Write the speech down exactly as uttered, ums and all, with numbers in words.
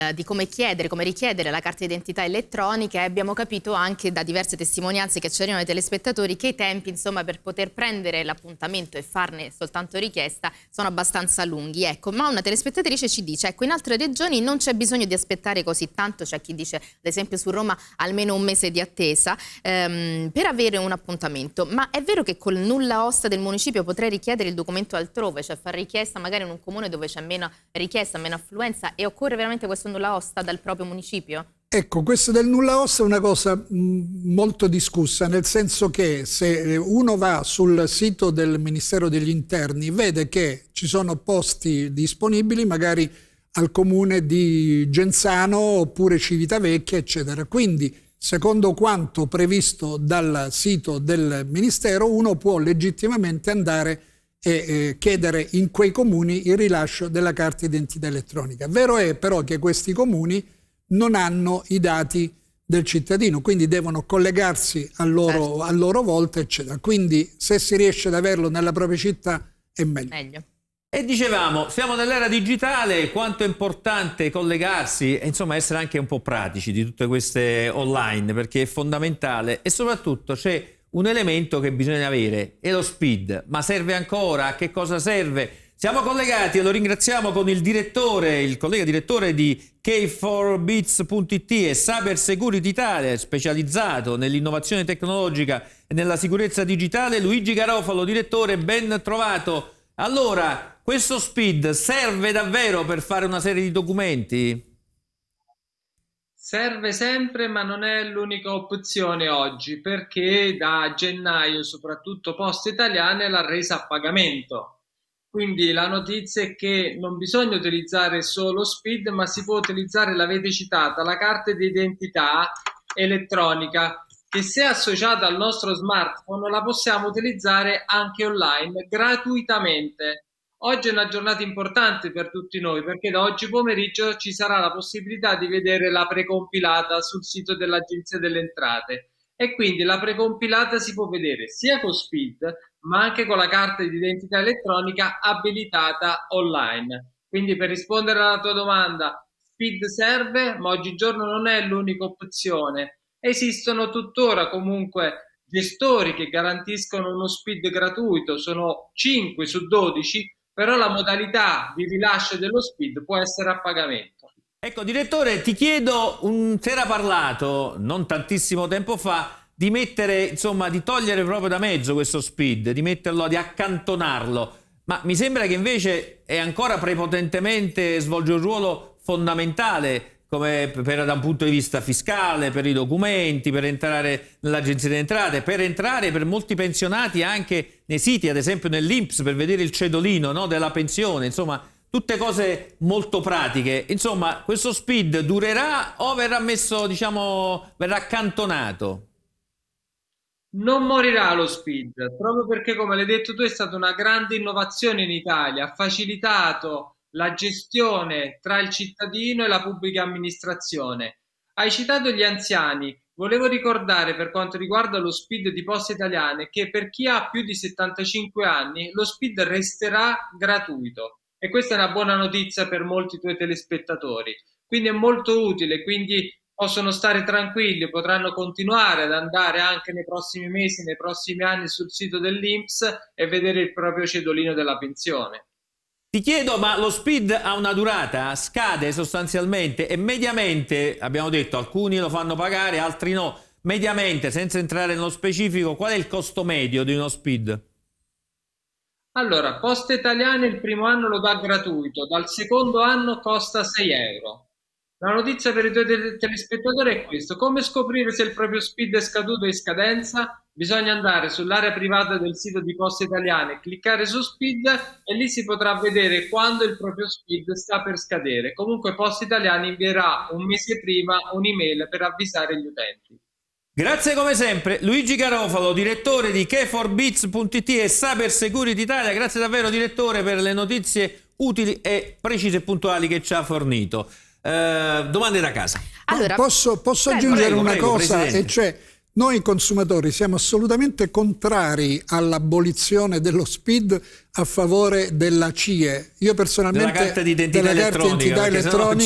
di come chiedere, come richiedere la carta d'identità elettronica, e abbiamo capito anche da diverse testimonianze che ci arrivano ai telespettatori che i tempi, insomma, per poter prendere l'appuntamento e farne soltanto richiesta sono abbastanza lunghi. Ecco, ma una telespettatrice ci dice, ecco, in altre regioni non c'è bisogno di aspettare così tanto, c'è chi dice, ad esempio su Roma, almeno un mese di attesa ehm, per avere un appuntamento. Ma è vero che col nulla osta del municipio potrei richiedere il documento altrove, cioè fare richiesta magari in un comune dove c'è meno richiesta, meno affluenza, e occorre veramente questo nulla osta dal proprio municipio? Ecco, questo del nulla osta è una cosa mh, molto discussa, nel senso che se uno va sul sito del Ministero degli Interni vede che ci sono posti disponibili magari al comune di Genzano oppure Civitavecchia, eccetera. Quindi, secondo quanto previsto dal sito del Ministero, uno può legittimamente andare e eh, chiedere in quei comuni il rilascio della carta d'identità elettronica. Vero è però che questi comuni non hanno i dati del cittadino, quindi devono collegarsi a loro, certo. a loro volta, eccetera. Quindi se si riesce ad averlo nella propria città è meglio. meglio. E dicevamo, siamo nell'era digitale, quanto è importante collegarsi e insomma essere anche un po' pratici di tutte queste online, perché è fondamentale, e soprattutto c'è un elemento che bisogna avere, è lo SPID. Ma serve ancora? A che cosa serve? Siamo collegati e lo ringraziamo con il direttore, il collega direttore di K quattro bits punto it e Cyber Security Italia, specializzato nell'innovazione tecnologica e nella sicurezza digitale, Luigi Garofalo. Direttore, ben trovato. Allora, questo SPID serve davvero per fare una serie di documenti? Serve sempre, ma non è l'unica opzione oggi, perché da gennaio soprattutto Poste Italiane l'ha resa a pagamento. Quindi la notizia è che non bisogna utilizzare solo SPID, ma si può utilizzare, l'avete citata, la carta di identità elettronica, che se associata al nostro smartphone la possiamo utilizzare anche online gratuitamente. Oggi è una giornata importante per tutti noi, perché da oggi pomeriggio ci sarà la possibilità di vedere la precompilata sul sito dell'Agenzia delle Entrate, e quindi la precompilata si può vedere sia con SPID ma anche con la carta di identità elettronica abilitata online. Quindi, per rispondere alla tua domanda, SPID serve, ma oggigiorno non è l'unica opzione. Esistono tuttora comunque gestori che garantiscono uno SPID gratuito, sono cinque su dodici, però la modalità di rilascio dello SPID può essere a pagamento. Ecco, direttore, ti chiedo, un, si era parlato non tantissimo tempo fa di mettere, insomma, di togliere proprio da mezzo questo SPID, di metterlo, di accantonarlo, ma mi sembra che invece è ancora prepotentemente, svolge un ruolo fondamentale come per, da un punto di vista fiscale, per i documenti, per entrare nell'Agenzia delle Entrate, per entrare per molti pensionati anche nei siti, ad esempio nell'I N P S, per vedere il cedolino, no, della pensione, insomma tutte cose molto pratiche. Insomma, questo SPID durerà o verrà messo, diciamo, verrà accantonato? Non morirà lo SPID, proprio perché, come l'hai detto tu, è stata una grande innovazione in Italia, ha facilitato la gestione tra il cittadino e la pubblica amministrazione. Hai citato gli anziani, volevo ricordare, per quanto riguarda lo SPID di Poste Italiane, che per chi ha più di settantacinque anni lo SPID resterà gratuito, e questa è una buona notizia per molti tuoi telespettatori, quindi è molto utile, quindi possono stare tranquilli, potranno continuare ad andare anche nei prossimi mesi, nei prossimi anni sul sito dell'I N P S e vedere il proprio cedolino della pensione. Ti chiedo, ma lo SPID ha una durata? Scade sostanzialmente e mediamente, abbiamo detto, alcuni lo fanno pagare, altri no. Mediamente, senza entrare nello specifico, qual è il costo medio di uno SPID? Allora, Poste Italiane il primo anno lo dà gratuito, dal secondo anno costa sei euro. La notizia per i tuoi telespettatori è questo: come scoprire se il proprio SPID è scaduto o in scadenza? Bisogna andare sull'area privata del sito di Poste Italiane, cliccare su SPID e lì si potrà vedere quando il proprio SPID sta per scadere. Comunque Poste Italiane invierà un mese prima un'email per avvisare gli utenti. Grazie come sempre Luigi Garofalo, direttore di K quattro bits punto it e Cyber Security Italia. Grazie davvero, direttore, per le notizie utili e precise e puntuali che ci ha fornito. Uh, domande da casa. Allora, posso, posso prego, aggiungere prego, una prego, cosa, Presidente. e cioè noi consumatori siamo assolutamente contrari all'abolizione dello SPID a favore della C I E. Io personalmente della carta di identità della carta elettronica, identità elettronica